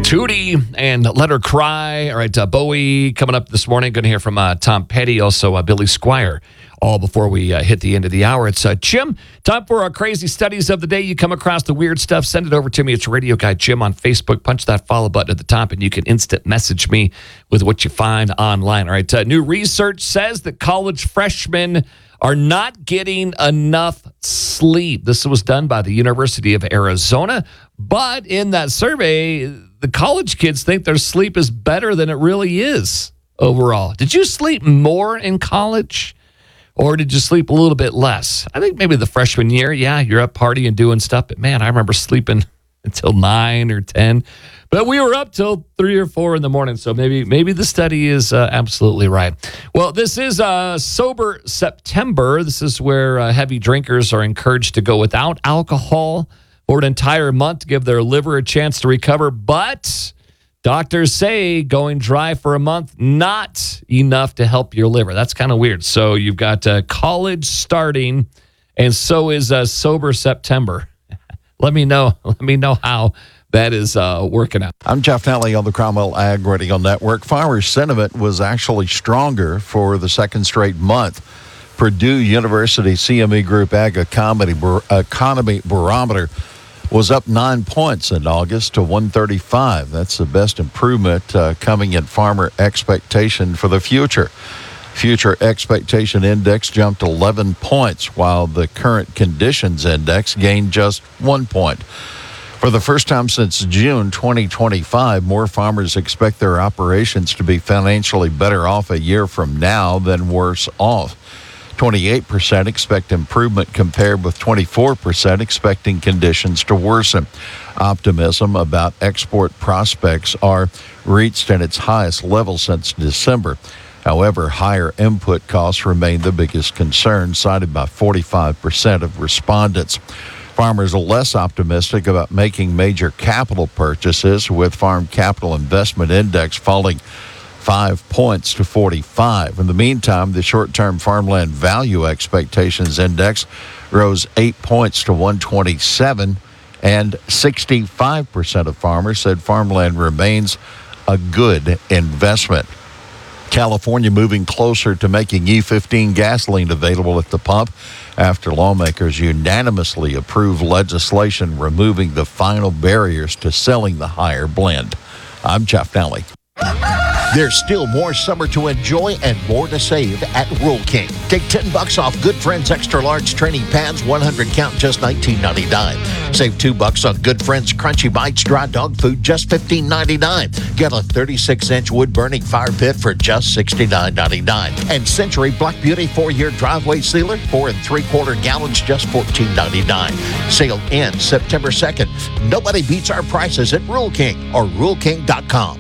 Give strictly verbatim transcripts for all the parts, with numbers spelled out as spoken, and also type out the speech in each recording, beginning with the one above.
Tootie and Let Her Cry. All right, uh, Bowie coming up this morning. Going to hear from uh, Tom Petty, also uh, Billy Squire, all before we uh, hit the end of the hour. It's uh, Jim. Time for our crazy studies of the day. You come across the weird stuff, send it over to me. It's Radio Guy Jim on Facebook. Punch that follow button at the top, and you can instant message me with what you find online. All right, uh, new research says that college freshmen are not getting enough sleep. This was done by the University of Arizona, but in that survey, the college kids think their sleep is better than it really is overall. Did you sleep more in college, or did you sleep a little bit less? I think maybe the freshman year, yeah, you're up partying and doing stuff, but man, I remember sleeping until nine or ten. But we were up till three or four in the morning, so maybe maybe the study is uh, absolutely right. Well, this is uh, Sober September. This is where uh, heavy drinkers are encouraged to go without alcohol for an entire month to give their liver a chance to recover. But doctors say going dry for a month, not enough to help your liver. That's kind of weird. So you've got uh, college starting, and so is uh, Sober September. Let me know. Let me know how that is uh, working out. I'm Jeff Nally on the Cromwell Ag Radio Network. Farmer sentiment was actually stronger for the second straight month. Purdue University C M E Group Ag Economy, Economy Barometer was up nine points in August to one thirty-five. That's the best improvement uh, coming in farmer expectation for the future. Future Expectation Index jumped eleven points, while the Current Conditions Index gained just one point. For the first time since June twenty twenty-five, more farmers expect their operations to be financially better off a year from now than worse off. twenty-eight percent expect improvement compared with twenty-four percent expecting conditions to worsen. Optimism about export prospects are reached at its highest level since December. However, higher input costs remain the biggest concern, cited by forty-five percent of respondents. Farmers are less optimistic about making major capital purchases, with Farm Capital Investment Index falling five points to forty-five. In the meantime, the short-term farmland value expectations index rose eight points to one twenty-seven, and sixty-five percent of farmers said farmland remains a good investment. California moving closer to making E fifteen gasoline available at the pump after lawmakers unanimously approved legislation removing the final barriers to selling the higher blend. I'm Jeff Nally. There's still more summer to enjoy and more to save at Rural King. Take ten bucks off Good Friends Extra Large Training Pads, one hundred count, just nineteen ninety-nine. Save two bucks on Good Friends Crunchy Bites Dry Dog Food, just fifteen ninety-nine. Get a thirty-six inch wood burning fire pit for just sixty-nine ninety-nine. And Century Black Beauty four year driveway sealer, four and three quarter gallons, just fourteen ninety-nine. Sale ends September second. Nobody beats our prices at Rural King or rural king dot com.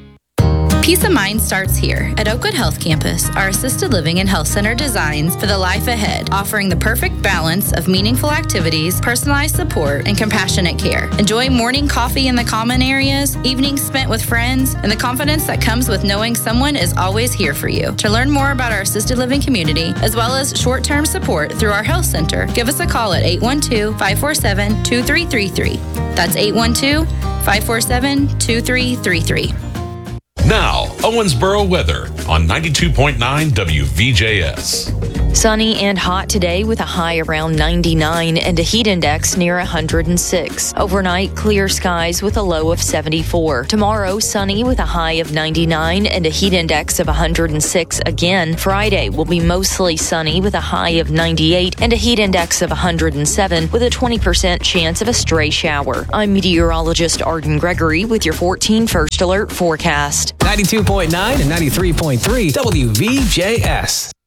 Peace of mind starts here at Oakwood Health Campus, our assisted living and health center designs for the life ahead, offering the perfect balance of meaningful activities, personalized support, and compassionate care. Enjoy morning coffee in the common areas, evenings spent with friends, and the confidence that comes with knowing someone is always here for you. To learn more about our assisted living community, as well as short-term support through our health center, give us a call at eight one two, five four seven, two three three three. That's eight one two, five four seven, two three three three. Now, Owensboro weather on ninety-two point nine W V J S. Sunny and hot today with a high around ninety-nine and a heat index near one hundred six. Overnight, clear skies with a low of seventy-four. Tomorrow, sunny with a high of ninety-nine and a heat index of one hundred six again. Friday will be mostly sunny with a high of ninety-eight and a heat index of one hundred seven with a twenty percent chance of a stray shower. I'm meteorologist Arden Gregory with your fourteen First Alert forecast. ninety-two point nine and ninety-three point three W V J S.